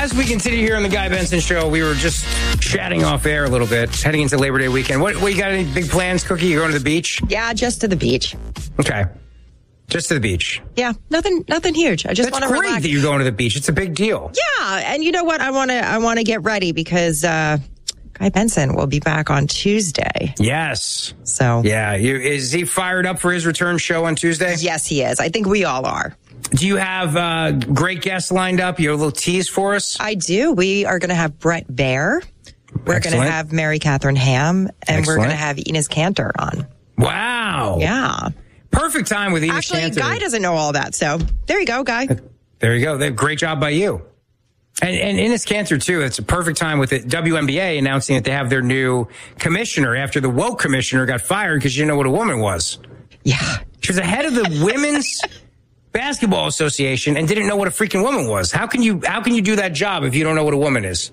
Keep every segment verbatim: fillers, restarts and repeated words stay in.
as we continue here on the Guy Benson Show, we were just chatting off air a little bit, heading into Labor Day weekend. What, what you got? Any big plans, Cookie? You going to the beach? Yeah, just to the beach. Okay. Just to the beach. Yeah, nothing nothing huge. I just want to relax. That's great that you're going to the beach. It's a big deal. Yeah, and you know what? I want to I want to get ready because uh, Guy Benson will be back on Tuesday. Yes. So. Yeah. You, is he fired up for his return show on Tuesday? Yes, he is. I think we all are. Do you have uh, great guests lined up? You have a little tease for us? I do. We are going to have Brett Baer. We're going to have Mary Catherine Ham. And Excellent. We're going to have Enes Kanter on. Wow. Yeah. Perfect time with Enes Actually, Kanter. Guy doesn't know all that. So there you go, Guy. There you go. They, great job by you. And, and Enes Kanter, too. It's a perfect time with the W N B A announcing that they have their new commissioner after the woke commissioner got fired because you didn't know what a woman was. Yeah. She was the head of the Women's Basketball Association and didn't know what a freaking woman was. How can you how can you do that job if you don't know what a woman is?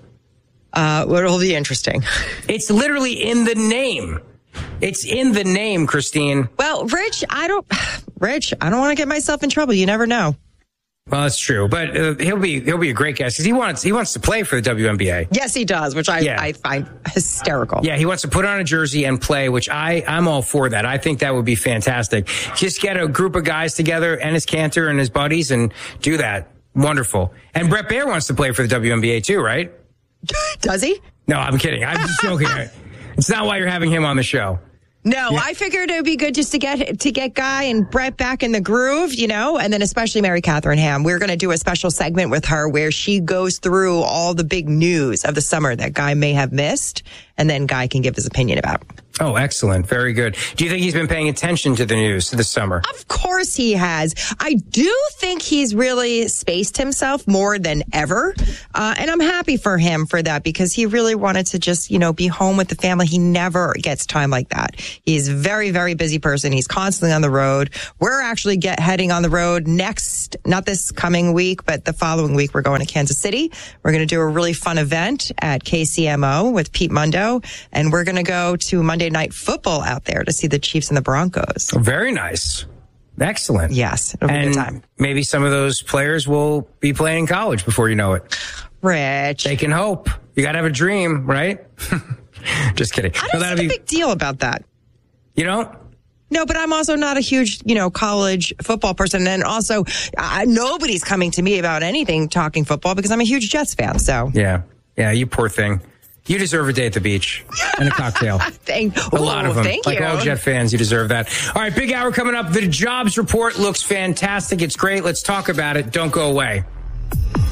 Uh, well, it'll be interesting. It's literally in the name. It's in the name, Christine. Well, Rich, I don't, Rich, I don't want to get myself in trouble. You never know. Well, that's true, but uh, he'll be he'll be a great guest because he wants he wants to play for the W N B A. Yes, he does, which I, Yeah. I find hysterical. Yeah, he wants to put on a jersey and play, which I I'm all for that. I think that would be fantastic. Just get a group of guys together, Enes Kanter and his buddies, and do that. Wonderful. And Brett Baer wants to play for the W N B A too, right? Does he? No, I'm kidding. I'm just joking. It's not why you're having him on the show. No, Yeah. I figured it would be good just to get to get Guy and Brett back in the groove, you know, and then especially Mary Catherine Ham. We're going to do a special segment with her where she goes through all the big news of the summer that Guy may have missed, and then Guy can give his opinion about. Oh, excellent. Very good. Do you think he's been paying attention to the news this summer? Of course he has. I do think he's really spaced himself more than ever. Uh, and I'm happy for him for that because he really wanted to just, you know, be home with the family. He never gets time like that. He's a very, very busy person. He's constantly on the road. We're actually get heading on the road next, not this coming week, but the following week. We're going to Kansas City. We're going to do a really fun event at K C M O with Pete Mundo. And we're going to go to Monday Night Football out there to see the Chiefs and the Broncos. Very nice. Excellent. Yes, it'll be and a good time. Maybe some of those players will be playing in college before you know it. Rich. They can hope. You got to have a dream, right? Just kidding. I don't No, see be, a big deal about that. You don't? No, but I'm also not a huge, you know, college football person. And also, uh, nobody's coming to me about anything talking football because I'm a huge Jets fan. So, Yeah. Yeah, you poor thing. You deserve a day at the beach and a cocktail. thank, A lot of them. Thank like you. all Jet fans, you deserve that. All right, big hour coming up. The jobs report looks fantastic. It's great. Let's talk about it. Don't go away.